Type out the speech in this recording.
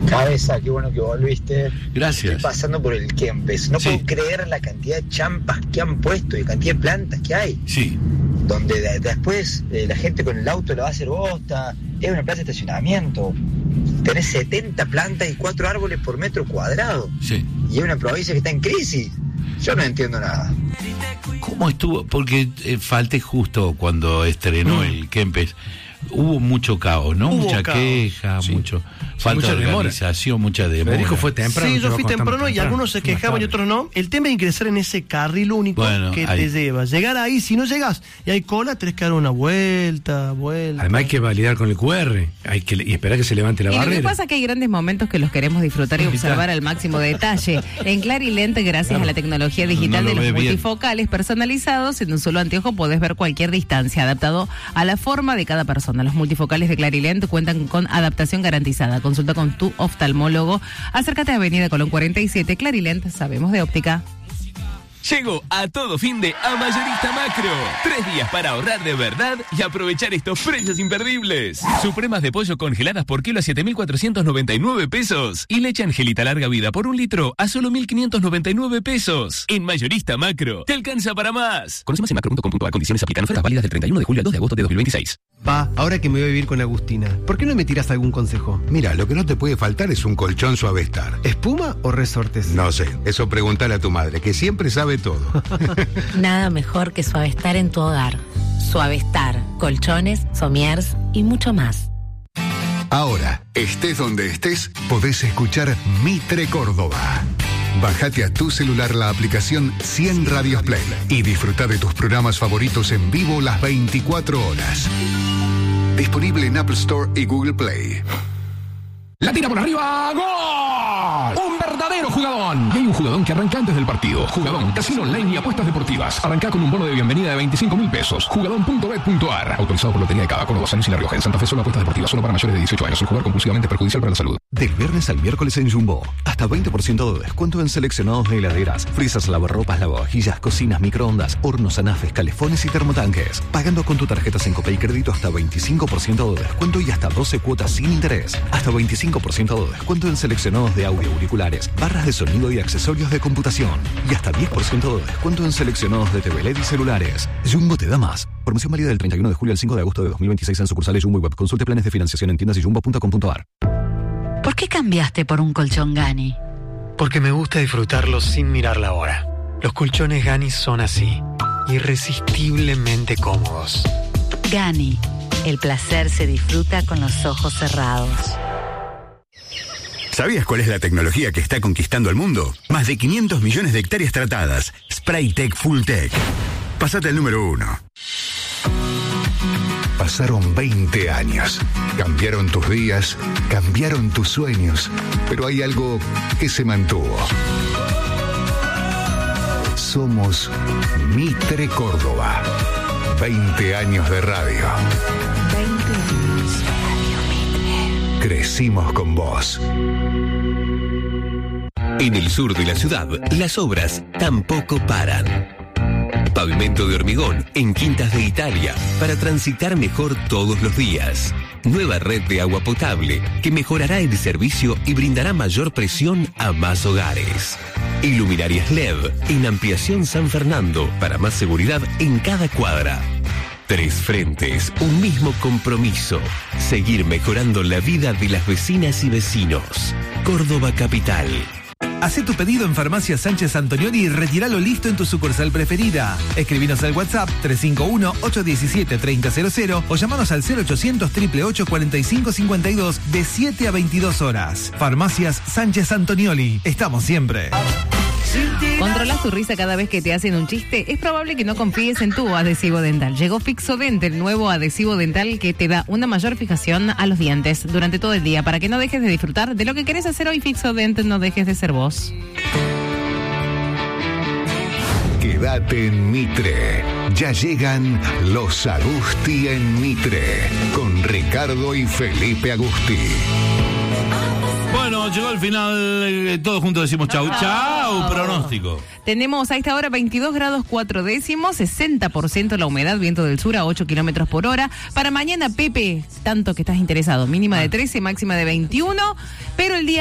Cabeza, qué bueno que volviste. Gracias. Estoy pasando por el Kempes. No puedo creer la cantidad de champas que han puesto y cantidad de plantas que hay. Sí. Donde después la gente con el auto la va a hacer bosta. Es una plaza de estacionamiento. Tenés 70 plantas y 4 árboles por metro cuadrado. Sí. Y es una provincia que está en crisis. Yo no entiendo nada. ¿Cómo estuvo? Porque falté justo cuando estrenó el Kempes. Hubo mucho caos, ¿no? Mucha queja, mucho falta de organización, mucha demora. Federico fue temprano. Sí, yo fui temprano y algunos se quejaban y otros no. El tema es ingresar en ese carril único que te lleva. Llegar ahí, si no llegas y hay cola, tenés que dar una vuelta. Además hay que validar con el QR y esperar que se levante la barrera. Lo que pasa es que hay grandes momentos que los queremos disfrutar y observar al máximo detalle. En Clarilent, gracias a la tecnología digital de los multifocales personalizados, en un solo anteojo podés ver cualquier distancia, adaptado a la forma de cada persona. Los multifocales de Clarilent cuentan con adaptación garantizada. Consulta con tu oftalmólogo. Acércate a Avenida Colón 47. Clarilent, sabemos de óptica. Llegó a todo fin de A Mayorista Macro. 3 días para ahorrar de verdad y aprovechar estos precios imperdibles. Supremas de pollo congeladas por kilo a 7.499 pesos. Y leche Angelita larga vida por 1 litro a solo 1.599 pesos. En Mayorista Macro, te alcanza para más. Conoce más en macro.com.ar. Condiciones aplican. Ofertas válidas del 31 de julio al 2 de agosto de 2026. Pa, ahora que me voy a vivir con Agustina, ¿por qué no me tiras algún consejo? Mira, lo que no te puede faltar es un colchón Suavestar. ¿Espuma o resortes? No sé, eso pregúntale a tu madre, que siempre sabe todo. Nada mejor que Suavestar en tu hogar. Suavestar, colchones, somiers y mucho más. Ahora, estés donde estés, podés escuchar Mitre Córdoba. Bájate a tu celular la aplicación 100 Radios Play y disfruta de tus programas favoritos en vivo las 24 horas. Disponible en Apple Store y Google Play. La tira por arriba, ¡gol! ¡Un verdadero jugadón! Y hay un jugadón que arranca antes del partido. Jugadón, casino online y apuestas deportivas. Arranca con un bono de bienvenida de 25.000 pesos. Jugadón.bet.ar. Autorizado por Lotería de Cava, Córdoba, San Luis y La Rioja. En Santa Fe solo apuestas deportivas, solo para mayores de 18 años. El jugar compulsivamente es perjudicial para la salud. Del viernes al miércoles en Jumbo. Hasta 20% de descuento en seleccionados de heladeras, frisas, lavarropas, lavavajillas, cocinas, microondas, hornos, anafes, calefones y termotanques. Pagando con tu tarjeta Syncopay Crédito hasta 25% de descuento y hasta 12 cuotas sin interés. Hasta 25% de descuento en seleccionados de audio, auriculares, barras de sonido y accesorios de computación. Y hasta 10% de descuento en seleccionados de TV LED y celulares. Jumbo te da más. Promoción válida del 31 de julio al 5 de agosto de 2026 en sucursales Jumbo y Web. Consulte planes de financiación en tiendas y jumbo.com.ar. ¿Por qué cambiaste por un colchón Gani? Porque me gusta disfrutarlos sin mirar la hora. Los colchones Gani son así, irresistiblemente cómodos. Gani, el placer se disfruta con los ojos cerrados. ¿Sabías cuál es la tecnología que está conquistando el mundo? Más de 500 millones de hectáreas tratadas. Spraytec Fulltech. Pasate al número 1. Pasaron 20 años. Cambiaron tus días, cambiaron tus sueños, pero hay algo que se mantuvo. Somos Mitre Córdoba. 20 años de radio. 20 años de Radio Mitre. Crecimos con vos. En el sur de la ciudad, las obras tampoco paran. Pavimento de hormigón en Quintas de Italia para transitar mejor todos los días. Nueva red de agua potable que mejorará el servicio y brindará mayor presión a más hogares. Iluminarias LED en Ampliación San Fernando para más seguridad en cada cuadra. 3 frentes, un mismo compromiso. Seguir mejorando la vida de las vecinas y vecinos. Córdoba Capital. Hacé tu pedido en Farmacia Sánchez Antonioli y retíralo listo en tu sucursal preferida. Escribinos al WhatsApp 351-817-3000 o llamanos al 0800-888-4552 de 7 a 22 horas. Farmacias Sánchez Antonioli. Estamos siempre. ¿Controlas tu risa cada vez que te hacen un chiste? Es probable que no confíes en tu adhesivo dental. Llegó Fixodent, el nuevo adhesivo dental que te da una mayor fijación a los dientes durante todo el día para que no dejes de disfrutar de lo que querés hacer hoy. Fixodent, no dejes de ser vos. Quédate en Mitre. Ya llegan los Agusti en Mitre con Ricardo y Felipe Agusti. Bueno, llegó el final, todos juntos decimos chau, chau, pronóstico. Tenemos a esta hora 22 grados 4 décimos, 60% la humedad, viento del sur a 8 kilómetros por hora. Para mañana, Pepe, tanto que estás interesado, mínima de 13, máxima de 21, pero el día